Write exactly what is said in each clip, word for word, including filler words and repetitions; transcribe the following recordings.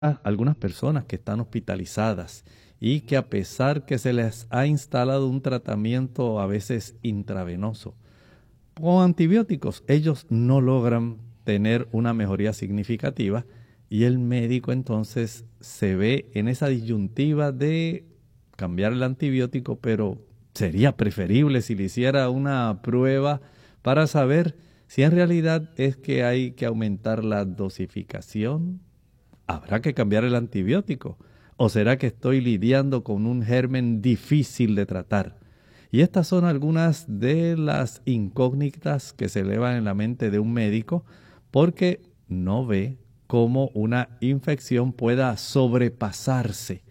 algunas personas que están hospitalizadas y que a pesar que se les ha instalado un tratamiento a veces intravenoso con antibióticos, ellos no logran tener una mejoría significativa y el médico entonces se ve en esa disyuntiva de cambiar el antibiótico, pero sería preferible si le hiciera una prueba para saber si en realidad es que hay que aumentar la dosificación. ¿Habrá que cambiar el antibiótico? ¿O será que estoy lidiando con un germen difícil de tratar? Y estas son algunas de las incógnitas que se elevan en la mente de un médico porque no ve cómo una infección pueda sobrepasarse.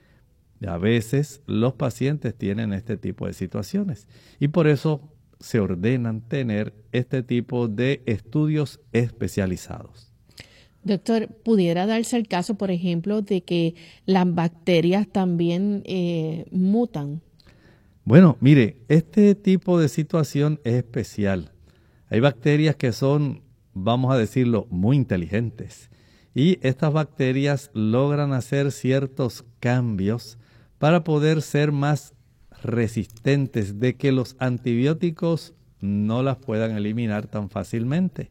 A veces los pacientes tienen este tipo de situaciones y por eso se ordenan tener este tipo de estudios especializados. Doctor, ¿pudiera darse el caso, por ejemplo, de que las bacterias también eh, mutan? Bueno, mire, este tipo de situación es especial. Hay bacterias que son, vamos a decirlo, muy inteligentes. Y estas bacterias logran hacer ciertos cambios para poder ser más resistentes de que los antibióticos no las puedan eliminar tan fácilmente.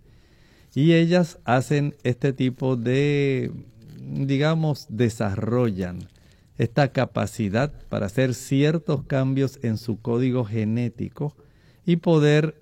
Y ellas hacen este tipo de, digamos, desarrollan esta capacidad para hacer ciertos cambios en su código genético y poder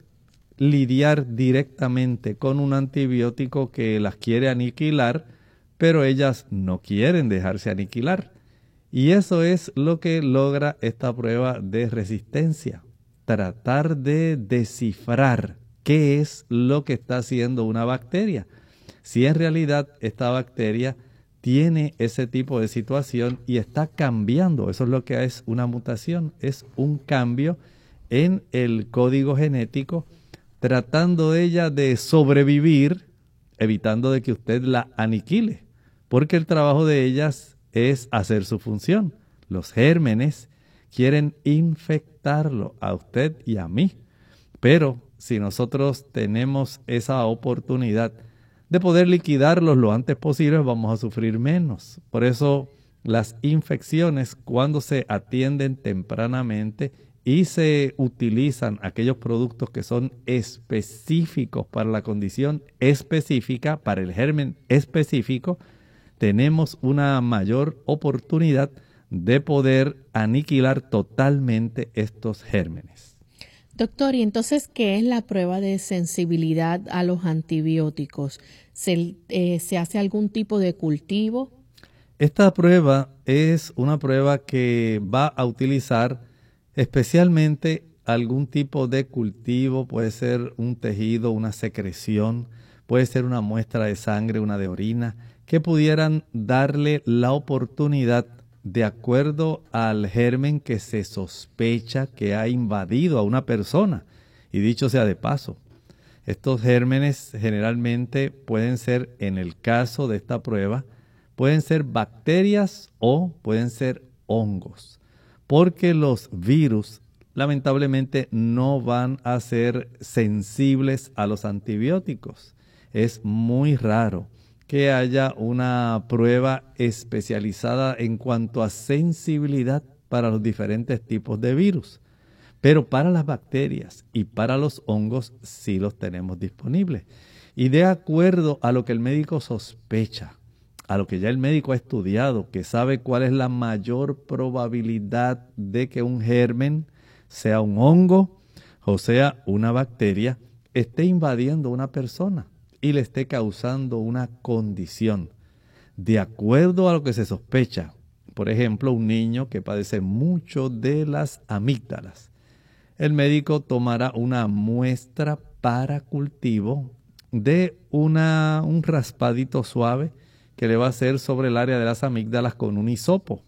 lidiar directamente con un antibiótico que las quiere aniquilar, pero ellas no quieren dejarse aniquilar. Y eso es lo que logra esta prueba de resistencia, tratar de descifrar qué es lo que está haciendo una bacteria. Si en realidad esta bacteria tiene ese tipo de situación y está cambiando, eso es lo que es una mutación, es un cambio en el código genético, tratando ella de sobrevivir, evitando de que usted la aniquile, porque el trabajo de ellas es hacer su función. Los gérmenes quieren infectarlo a usted y a mí, pero si nosotros tenemos esa oportunidad de poder liquidarlos lo antes posible, vamos a sufrir menos. Por eso las infecciones, cuando se atienden tempranamente y se utilizan aquellos productos que son específicos para la condición específica, para el germen específico, tenemos una mayor oportunidad de poder aniquilar totalmente estos gérmenes. Doctor, ¿y entonces qué es la prueba de sensibilidad a los antibióticos? ¿Se, eh, ¿se hace algún tipo de cultivo? Esta prueba es una prueba que va a utilizar especialmente algún tipo de cultivo, puede ser un tejido, una secreción, puede ser una muestra de sangre, una de orina, que pudieran darle la oportunidad, de acuerdo al germen que se sospecha que ha invadido a una persona. Y dicho sea de paso, estos gérmenes generalmente pueden ser, en el caso de esta prueba, pueden ser bacterias o pueden ser hongos, porque los virus lamentablemente no van a ser sensibles a los antibióticos. Es muy raro que haya una prueba especializada en cuanto a sensibilidad para los diferentes tipos de virus. Pero para las bacterias y para los hongos sí los tenemos disponibles. Y de acuerdo a lo que el médico sospecha, a lo que ya el médico ha estudiado, que sabe cuál es la mayor probabilidad de que un germen, sea un hongo o sea una bacteria, esté invadiendo una persona y le esté causando una condición. De acuerdo a lo que se sospecha, por ejemplo, un niño que padece mucho de las amígdalas, el médico tomará una muestra para cultivo de una, un raspadito suave que le va a hacer sobre el área de las amígdalas con un hisopo.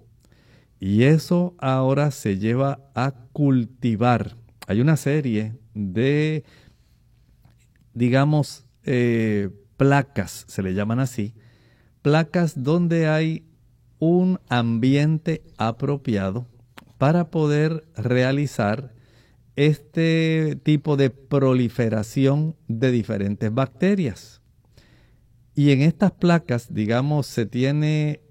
Y eso ahora se lleva a cultivar. Hay una serie de, digamos, eh, placas, se le llaman así, placas donde hay un ambiente apropiado para poder realizar este tipo de proliferación de diferentes bacterias. Y en estas placas, digamos, se tiene